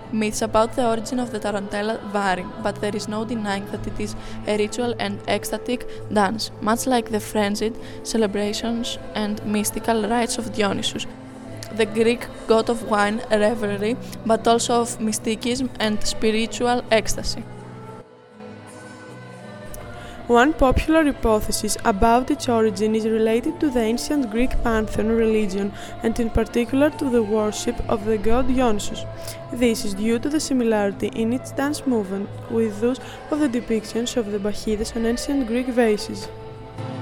Myths about the origin of the tarantella vary, but there is no denying that it is a ritual and ecstatic dance, much like the frenzied celebrations and mystical rites of Dionysus, the Greek god of wine revelry, but also of mysticism and spiritual ecstasy. One popular hypothesis about its origin is related to the ancient Greek pantheon religion and in particular to the worship of the god Dionysus. This is due to the similarity in its dance movement with those of the depictions of the Bacchides on ancient Greek vases.